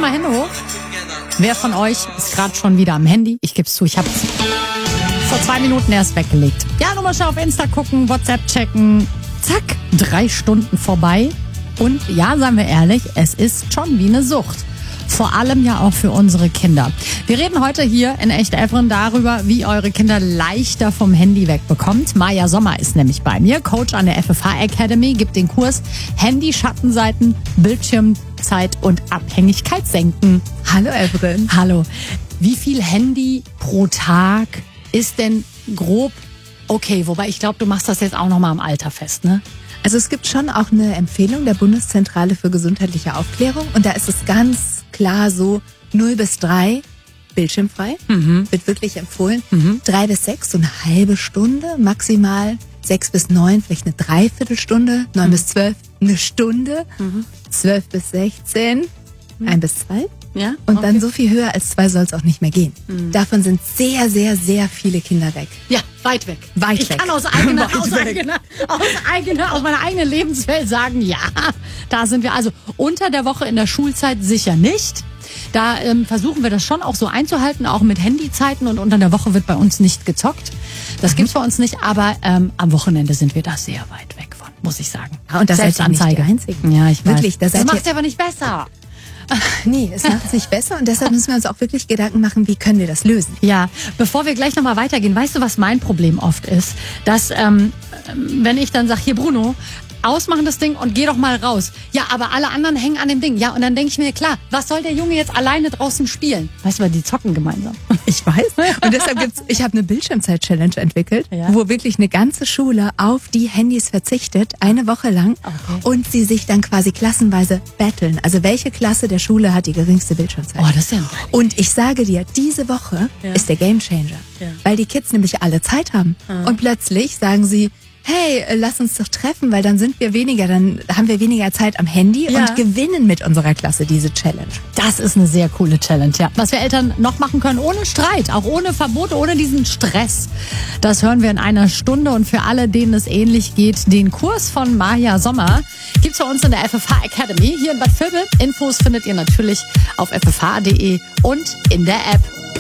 mal Hände hoch. Wer von euch ist gerade schon wieder am Handy? Ich gebe es zu, ich habe es vor 2 Minuten erst weggelegt. Ja, nur mal schnell auf Insta gucken, WhatsApp checken. Zack, 3 Stunden vorbei. Und ja, seien wir ehrlich, es ist schon wie eine Sucht. Vor allem ja auch für unsere Kinder. Wir reden heute hier in Echt Elfren darüber, wie eure Kinder leichter vom Handy wegbekommt. Maja Sommer ist nämlich bei mir, Coach an der FFH Academy, gibt den Kurs Handy, Schattenseiten, Bildschirmzeit und Abhängigkeit senken. Hallo Elfren. Hallo. Wie viel Handy pro Tag ist denn grob okay? Wobei ich glaube, du machst das jetzt auch nochmal am Alter fest, ne? Also es gibt schon auch eine Empfehlung der Bundeszentrale für gesundheitliche Aufklärung und da ist es ganz klar so 0 bis 3 bildschirmfrei, wird wirklich empfohlen. 3 bis 6 so eine halbe Stunde, maximal 6 bis 9 vielleicht eine Dreiviertelstunde, 9 bis 12 eine Stunde, 12 bis 16 1 bis 2. Ja? Und dann so viel höher als 2 soll es auch nicht mehr gehen. Davon sind sehr, sehr, sehr viele Kinder weg. Ja, weit weg. Weit weg. Ich kann aus meiner eigenen Lebenswelt sagen, ja, da sind wir. Also unter der Woche in der Schulzeit sicher nicht. Da versuchen wir das schon auch so einzuhalten, auch mit Handyzeiten. Und unter der Woche wird bei uns nicht gezockt. Das gibt's bei uns nicht, aber am Wochenende sind wir da sehr weit weg von, muss ich sagen. Ja, und das seid ihr nicht die Einzigen. Ja, ich weiß. Wirklich, das macht es aber nicht besser. Nee, es macht es nicht besser und deshalb müssen wir uns auch wirklich Gedanken machen, wie können wir das lösen. Ja, bevor wir gleich nochmal weitergehen, weißt du, was mein Problem oft ist? Dass, wenn ich dann sage, hier Bruno, ausmachen das Ding und geh doch mal raus. Ja, aber alle anderen hängen an dem Ding. Ja, und dann denke ich mir, klar, was soll der Junge jetzt alleine draußen spielen? Weißt du, weil die zocken gemeinsam. Ich weiß. Und deshalb ich habe eine Bildschirmzeit-Challenge entwickelt, wo wirklich eine ganze Schule auf die Handys verzichtet, eine Woche lang. Okay. Und sie sich dann quasi klassenweise battlen. Also welche Klasse der Schule hat die geringste Bildschirmzeit? Oh, das ist ja geil. Und ich sage dir, diese Woche ist der Gamechanger. Ja. Weil die Kids nämlich alle Zeit haben. Und plötzlich sagen sie, hey, lass uns doch treffen, weil dann dann haben wir weniger Zeit am Handy und gewinnen mit unserer Klasse diese Challenge. Das ist eine sehr coole Challenge, ja. Was wir Eltern noch machen können, ohne Streit, auch ohne Verbote, ohne diesen Stress, das hören wir in einer Stunde. Und für alle, denen es ähnlich geht, den Kurs von Maja Sommer gibt's bei uns in der FFH Academy hier in Bad Vilbel. Infos findet ihr natürlich auf ffh.de und in der App.